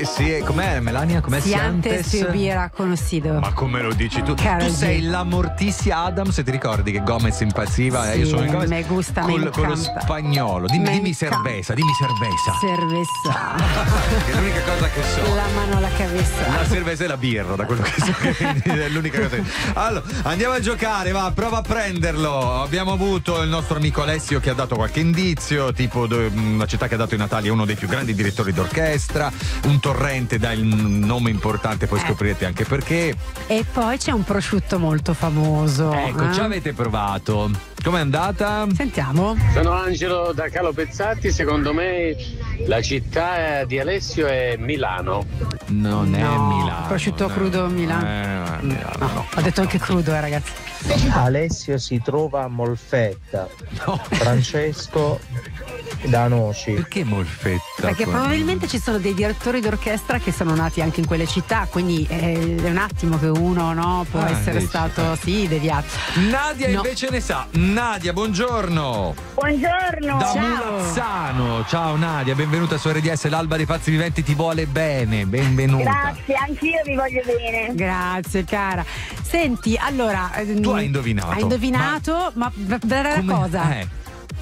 sì, com'è Melania? Com'è Si antes si hubiera conocido. Ma come lo dici tu? Karol Tu sei G. la Morticia Adams, ti ricordi che Gomez impaziva? Sì, Io sono il Gomez me gusta, me con lo encanta. spagnolo. Dimmi cerveza. Cerveza. Che è l'unica cosa che so. La mano alla cabeza. La cerveza e la birra, da quello che so, è l'unica cosa. Allora, andiamo a giocare, va, prova a prenderlo. Abbiamo avuto il nostro amico Alessio che ha dato qualche indizio, tipo una città che ha dato in Italia uno dei più grandi direttori d'orchestra, un torrente dà il nome importante, poi scoprirete anche perché. E poi c'è un prosciutto molto famoso. Ecco, ci avete provato. Com'è andata? Sentiamo. Sono Angelo da Calo Pezzati, secondo me la città di Alessio è Milano. Non è Milano. Prosciutto crudo Milano. No. Ho detto anche crudo, ragazzi. Alessio si trova a Molfetta. Francesco da Noci. Perché Molfetta? Perché probabilmente ci sono dei direttori d'orchestra che sono nati anche in quelle città, quindi è un attimo che uno può essere dici, stato deviato. Nadia invece ne sa. Nadia, buongiorno. Buongiorno. Da Ciao. Mulazzano. Ciao Nadia, benvenuta su RDS, l'Alba dei Pazzi Viventi ti vuole bene. Benvenuta. Grazie, anch'io vi voglio bene. Grazie cara. Senti, allora Tu hai indovinato. Hai indovinato, ma da cosa?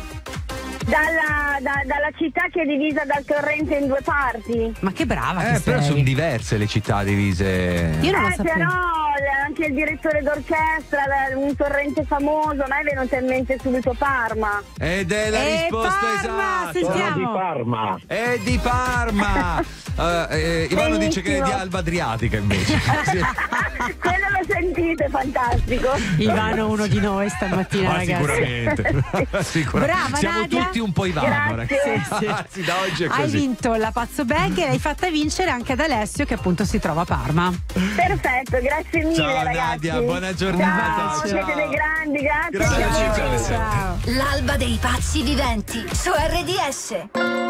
Dalla città che è divisa dal torrente in due parti. Ma che brava che Però sei. sono diverse le città divise. Io non lo sapevo. Però anche il direttore d'orchestra, un torrente famoso, a me è venuta in mente subito Parma. Ed è la risposta Parma, esatta. sentiamo. Di Parma. È di Parma. Ivano dice che è di Alba Adriatica invece. Sì. Quello lo sentite, fantastico. Ivano uno di noi stamattina, Ma ragazzi. sicuramente. Brava, Siamo Nadia. tutti un po' Ivano, Grazie. ragazzi. Sì, da oggi è Hai così. vinto la Pazzo Bag e l'hai fatta vincere anche ad Alessio che appunto si trova a Parma. Perfetto, grazie mille Ciao, ragazzi. Nadia, buona giornata. Ciao, siete dei grandi, grazie. Grazie. Ciao. L'Alba dei Pazzi Viventi su RDS.